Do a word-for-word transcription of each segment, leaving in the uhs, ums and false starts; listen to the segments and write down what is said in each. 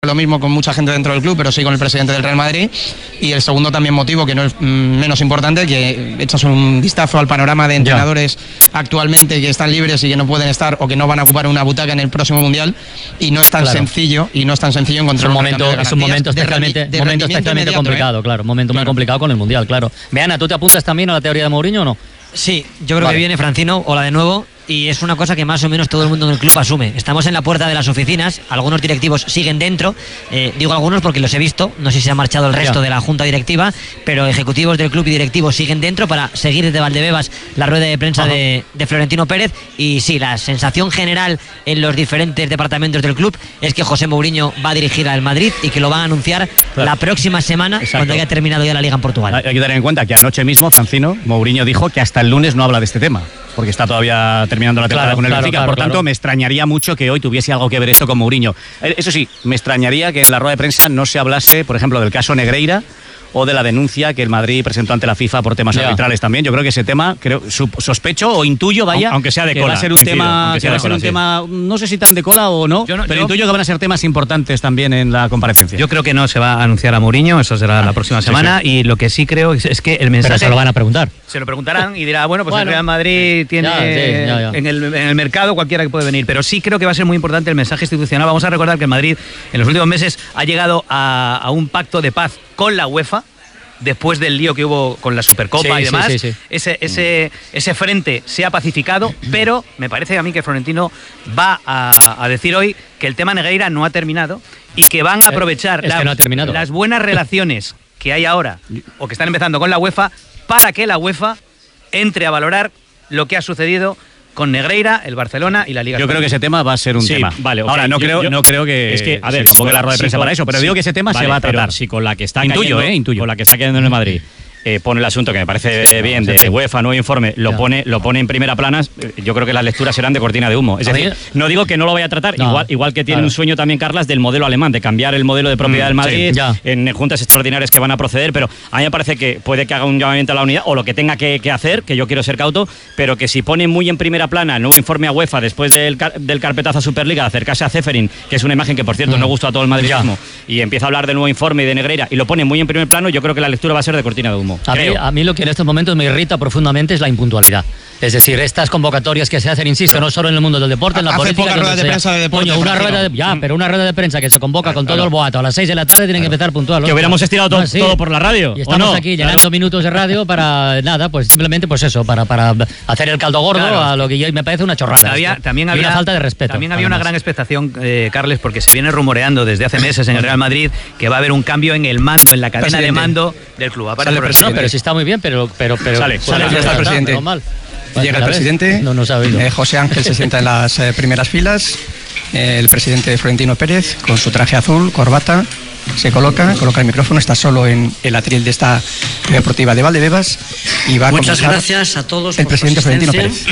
lo mismo con mucha gente dentro del club, pero sí con el presidente del Real Madrid. Y el segundo también motivo, que no es mm, menos importante, que echas un vistazo al panorama de entrenadores ya. actualmente que están libres y que no pueden estar o que no van a ocupar una butaca en el próximo Mundial, y no es tan claro. sencillo y no es tan sencillo encontrar un momento, es un momento especialmente, de momento especialmente complicado, ¿eh? claro, momento claro. muy complicado con el Mundial, claro. Veana, ¿tú te apuntas también a la teoría de Mourinho o no? Sí, yo creo vale. que viene Francino, hola de nuevo, y es una cosa que más o menos todo el mundo en el club asume. Estamos en la puerta de las oficinas, algunos directivos siguen dentro, eh, digo algunos porque los he visto, no sé si se ha marchado el resto ya. de la junta directiva, pero ejecutivos del club y directivos siguen dentro para seguir desde Valdebebas la rueda de prensa de, de Florentino Pérez. Y sí, la sensación general en los diferentes departamentos del club es que José Mourinho va a dirigir al Madrid y que lo van a anunciar claro. la próxima semana. Exacto. Cuando haya terminado ya la Liga en Portugal. Hay que tener en cuenta que anoche mismo, Francino, Mourinho dijo que hasta el lunes no habla de este tema, porque está todavía terminando la temporada claro, con el claro, Benfica. Claro, Por tanto, claro. me extrañaría mucho que hoy tuviese algo que ver esto con Mourinho. Eso sí, me extrañaría que en la rueda de prensa no se hablase, por ejemplo, del caso Negreira o de la denuncia que el Madrid presentó ante la FIFA por temas yeah. arbitrales también. Yo creo que ese tema, creo, sospecho o intuyo, vaya, aunque sea de que cola, va a ser un coincido, tema, que va a ser cola, un sí. tema, no sé si tan de cola o no, no pero yo, intuyo que van a ser temas importantes también en la comparecencia. Yo creo que no se va a anunciar a Mourinho, eso será ah, la próxima semana, sí, sí. y lo que sí creo es, es que el mensaje... Pero se lo van a preguntar. Se lo preguntarán y dirá, bueno, pues bueno, el Real Madrid tiene ya, sí, ya, ya. En, el, en el mercado cualquiera que puede venir, pero sí creo que va a ser muy importante el mensaje institucional. Vamos a recordar que el Madrid en los últimos meses ha llegado a, a un pacto de paz con la UEFA, después del lío que hubo con la Supercopa sí, y demás, sí, sí, sí. Ese, ese, ese frente se ha pacificado, pero me parece a mí que Florentino va a, a decir hoy que el tema Negreira no ha terminado y que van a aprovechar es la, que no ha terminado. las buenas relaciones que hay ahora o que están empezando con la UEFA para que la UEFA entre a valorar lo que ha sucedido con Negreira, el Barcelona y la Liga Yo Española. creo que ese tema va a ser un sí, tema. Vale, okay. Ahora, no, yo, creo, yo, no creo que es que, a ver, se convoque la rueda de prensa sí, para eso, pero sí, digo que ese tema vale, se va a tratar. Si con la que está intuyo, cayendo, eh, intuyo. Con la que está cayendo en el Madrid eh, pone el asunto que me parece sí, bien de UEFA, nuevo informe, lo pone, lo pone en primera plana, yo creo que las lecturas serán de cortina de humo. Es decir, no digo que no lo vaya a tratar, no, igual, igual que tiene claro. un sueño también Carlas del modelo alemán, de cambiar el modelo de propiedad mm, del Madrid sí, en juntas extraordinarias que van a proceder, pero a mí me parece que puede que haga un llamamiento a la unidad o lo que tenga que, que hacer, que yo quiero ser cauto, pero que si pone muy en primera plana el nuevo informe a UEFA después del, del carpetazo a Superliga, de acercarse a Ceferin, que es una imagen que por cierto mm. no gustó a todo el madridismo, ya. y empieza a hablar del nuevo informe y de Negreira y lo pone muy en primer plano, yo creo que la lectura va a ser de cortina de humo. A, mí, a mí lo que en estos momentos me irrita profundamente es la impuntualidad. Es decir, estas convocatorias que se hacen, insisto, pero no solo en el mundo del deporte, en la hace política. Hace pocas ruedas de prensa de deporte. Coño, una rueda de, ya, pero una rueda de prensa que se convoca con todo el boato a las seis de la tarde tienen que empezar puntual. Que hubiéramos estirado todo, ah, sí. todo por la radio. Y estamos no? aquí llenando claro. minutos de radio para nada, pues simplemente pues eso, para, para hacer el caldo gordo claro. a lo que yo, me parece una chorrada. Había, esto. También y había una falta de respeto. También había además. una gran expectación, eh, Carles, porque se viene rumoreando desde hace meses en el Real Madrid que va a haber un cambio en el mando, en la cadena presidente. de mando del club. Sale el no, pero sí está muy bien, pero pero pero sale, sale, sale, sale el presidente. Normal. Llega el presidente, no, no eh, José Ángel se sienta en las eh, primeras filas, eh, el presidente Florentino Pérez con su traje azul, corbata, se coloca, coloca el micrófono, está solo en el atril de esta deportiva de Valdebebas y va a Muchas gracias a todos el por presidente Florentino Pérez.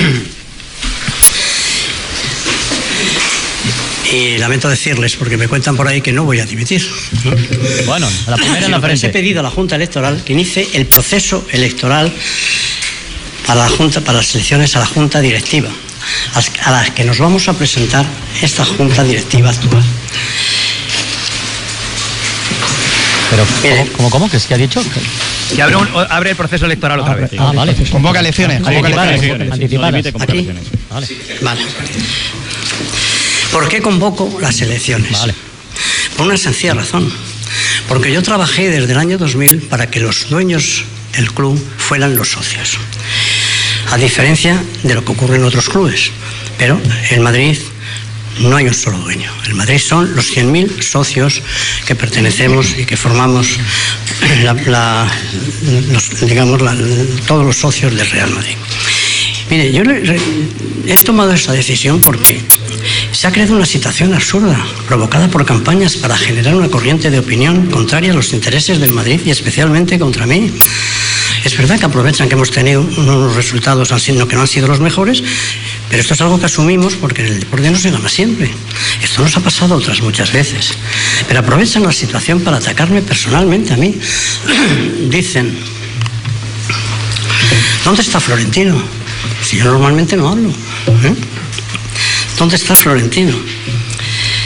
Y lamento decirles, porque me cuentan por ahí que no voy a dimitir. Bueno, a la primera en la frente. Les he pedido a la Junta Electoral que inicie el proceso electoral para la Junta, para las elecciones a la Junta Directiva, a las que nos vamos a presentar esta Junta Directiva actual. Pero, ¿cómo, cómo, cómo? ¿Qué ha dicho? Que abre, un, abre el proceso electoral otra ah, vez. Ah, vale. Convoca elecciones. Convoca elecciones. Anticipadas. Aquí. Vale. Vale. ¿Por qué convoco las elecciones? Vale. Por una sencilla razón. Porque yo trabajé desde el año dos mil para que los dueños del club fueran los socios. A diferencia de lo que ocurre en otros clubes. Pero en Madrid no hay un solo dueño. En Madrid son los cien mil socios que pertenecemos y que formamos la, la, los, digamos, la, todos los socios del Real Madrid. Mire, yo le, re, he tomado esta decisión porque se ha creado una situación absurda, provocada por campañas para generar una corriente de opinión contraria a los intereses del Madrid y especialmente contra mí. Es verdad que aprovechan que hemos tenido unos resultados que no han sido los mejores, pero esto es algo que asumimos porque en el deporte no se gana siempre. Esto nos ha pasado otras muchas veces. Pero aprovechan la situación para atacarme personalmente a mí. Dicen, ¿dónde está Florentino? Si yo normalmente no hablo. ¿Eh? ¿Dónde está Florentino?